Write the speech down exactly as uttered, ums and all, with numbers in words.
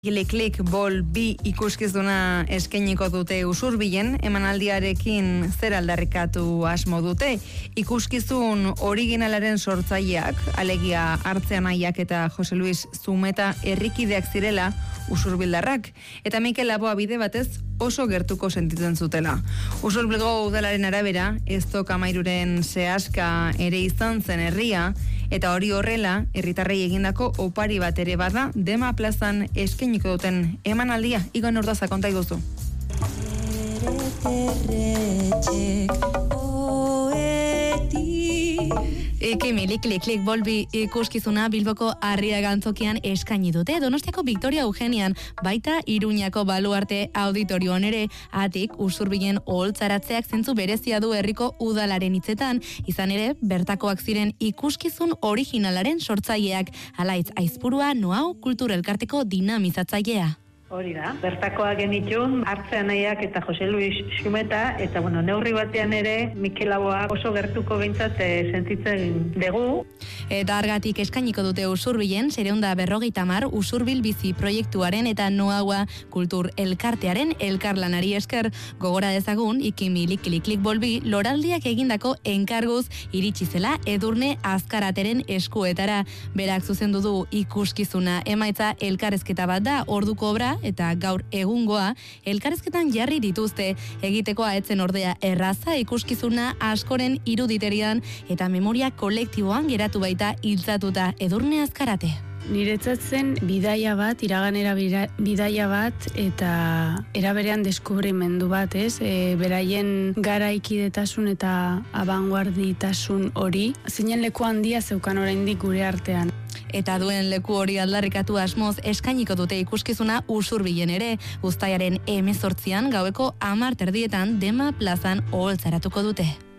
Klik Bol bi ikuskizuna eskainiko dute Usurbilen, emanaldiarekin zer aldarrikatu asmo dute. Ikuskizun originalaren sortzaileak, alegia Artzean Aiak eta Jose Luis Zumeta herrikideak zirela usurbildarrak, eta Mikel Laboa bide batez oso gertuko sentitzen zutela. Usurbilgo udalaren arabera, Eztok Amairuren sehaska ere izan zen herria, eta hori horrela, herritarrei egindako opari bat ere bada, Dema plazan eskainiko duten emanaldia. Igon Urdaza, konta iguzu. Ekimi, Klik Klik Bol bi ikuskizuna Bilboko Arriaga antzokian eskaini dute. Donostiako Victoria Eugenian, baita Iruñako Baluarte auditorioan ere, atik Usurbilen oholtzaratzeak zentzu berezia du herriko udalaren hitzetan, izan ere, bertakoak ziren ikuskizun originalaren sortzaileak, Alaitz Aizpurua Noau Kultur Elkarteko dinamizatzailea. Hori da, bertakoak genitun, Artzean Aiak eta Jose Luis Zumeta, eta bueno, neurri batean ere, Mikel Laboa oso gertuko behintzat e, sentitzen dugu. Eta argatik eskainiko dute Usurbilen, sereunda berrogeita hamar Usurbil bizi proiektuaren eta Noaua Kultur Elkartearen elkarlanari esker, gogora dezagun, Ikimi Klik Klik Bol bi loraldiak egindako enkarguz iritsi zela Edurne Azkarateren eskuetara. Berak zuzendu du ikuskizuna, emaitza elkarrezketa bat da, orduko obra, eta gaur egungoa, elkarrezketan jarri dituzte. Egitekoa etzen ordea erraza, ikuskizuna askoren iruditerian eta memoria kolektiboan geratu baita hiltzatuta Edurne Azkarate. Niretzat zen bidaia bat, iraganera bidaia bat, eta eraberean deskubrimendu bat, ez? E, beraien garaikidetasun eta abanguarditasun hori, zinen leku handia zeukan oraindik gure artean. Eta duen leku hori aldarrikatu asmoz eskainiko dute ikuskizuna Usurbilen ere, uztailaren hemezortzian gaueko hamar terdietan Dema plazan oholtzaratuko dute.